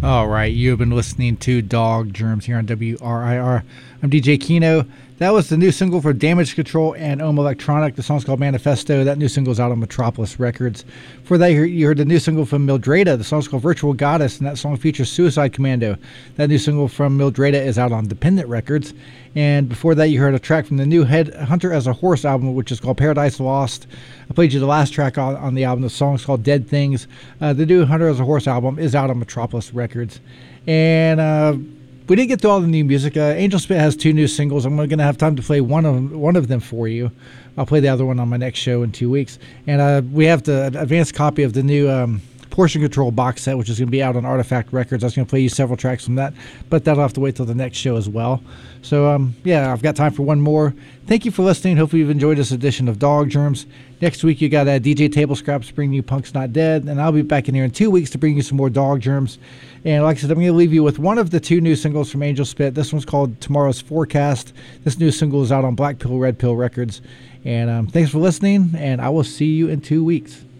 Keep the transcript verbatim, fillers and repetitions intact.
All right, you have been listening to Dog Germs here on W R I R. I'm D J Kino. That was the new single for Damage Control and Ohm Electronic. The song's called Manifesto. That new single's out on Metropolis Records. For that, you heard the new single from Mildreda. The song's called Virtual Goddess, and that song features Suicide Commando. That new single from Mildreda is out on Dependent Records. And before that, you heard a track from the new Head Hunter as a Horse album, which is called Paradise Lost. I played you the last track on, on the album. The song's called Dead Things. Uh, the new Hunter as a Horse album is out on Metropolis Records. And uh, we didn't get through all the new music. Uh, Angel Spit has two new singles. I'm going to have time to play one of one of them for you. I'll play the other one on my next show in two weeks. And uh, we have the advanced copy of the new um, Portion Control box set, which is going to be out on Artifact Records. I was going to play you several tracks from that, but that'll have to wait till the next show as well. So, um, yeah, I've got time for one more. Thank you for listening. Hopefully you've enjoyed this edition of Dog Germs. Next week, you got uh, D J Table Scraps bringing you Punk's Not Dead, and I'll be back in here in two weeks to bring you some more Dog Germs. And like I said, I'm going to leave you with one of the two new singles from Angel Spit. This one's called Tomorrow's Forecast. This new single is out on Black Pill, Red Pill Records. And um, thanks for listening, and I will see you in two weeks.